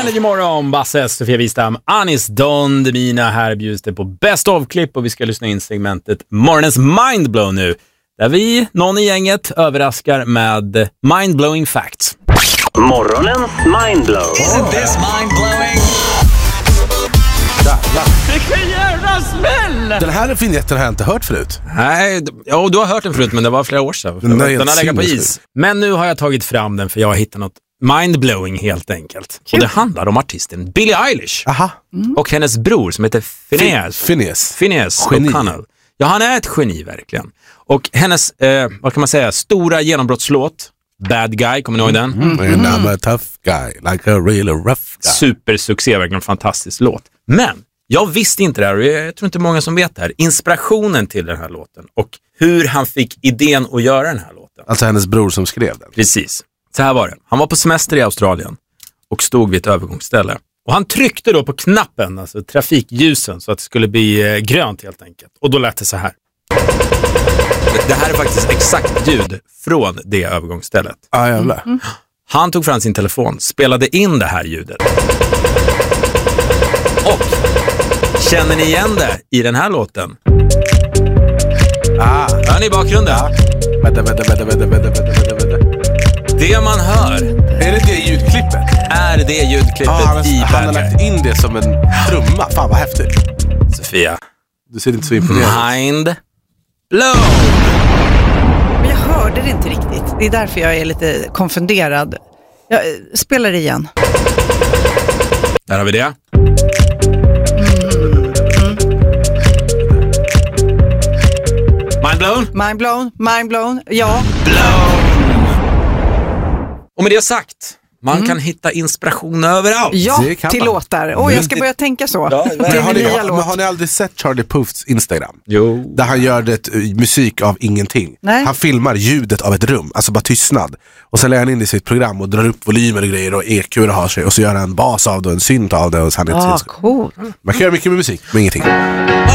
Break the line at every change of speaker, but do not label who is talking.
Energy Morgon, Basse, Sofia Wistam, Anis Don Demina. Här bjuds det på Best of-klipp och vi ska lyssna in segmentet Morgonens Mindblow nu. Där vi, någon i gänget, överraskar med mindblowing facts.
Morgonens Mindblow.
Isn't this mindblowing?
Vilken jävla smäll!
Den här vignetten har jag inte hört förut.
Nej, ja, du har hört den förut, men det var flera år sedan. Den har legat på is. Men nu har jag tagit fram den för jag har hittat något mindblowing helt enkelt. Och det handlar om artisten Billie Eilish.
Aha.
Och hennes bror som heter Phineas O'Connell. Ja, han är ett geni verkligen. Och hennes, vad kan man säga, stora genombrottslåt Bad Guy, kommer ni ihåg den?
And I'm a tough guy, like a really rough guy.
Supersuccé, verkligen fantastisk låt. Men jag visste inte det här och jag tror inte många som vet det här. Inspirationen till den här låten och hur han fick idén att göra den här låten.
Alltså hennes bror som skrev den.
Precis. Så här var det. Han var på semester i Australien och stod vid ett övergångsställe. Och han tryckte då på knappen, alltså trafikljusen, så att det skulle bli grönt helt enkelt. Och då lät det så här. Det här är faktiskt exakt ljud från det övergångsstället.
Ja, jävlar.
Han tog fram sin telefon, spelade in det här ljudet. Och känner ni igen det i den här låten? Hör ni i bakgrunden?
Vänta.
Det man hör
Är det ljudklippet?
är det ljudklippet i
han har
Bad Guy.
lagt in det som en trumma. Fan vad häftigt.
Sofia.
Du ser inte så imponerad.
Mind blow.
Men jag hörde det inte riktigt. Det är därför jag är lite konfunderad. Jag spelar igen.
Där har vi det. Mind blown.
Ja.
Och med det sagt, man kan hitta inspiration överallt.
Ja,
Det kan
till
man.
låtar. Jag ska börja tänka så.
Men
Till
har,
min
ni,
nya låt.
har ni aldrig sett Charlie Puths Instagram?
Jo.
Där han gör det musik av ingenting.
Nej.
Han filmar ljudet av ett rum, alltså bara tystnad. Och så lägger han in i sitt program och drar upp volymer och grejer och EQ och har sig. Och så gör han en bas av det och en synt av det. Och så han
Cool.
Man kan göra mycket med musik, men ingenting.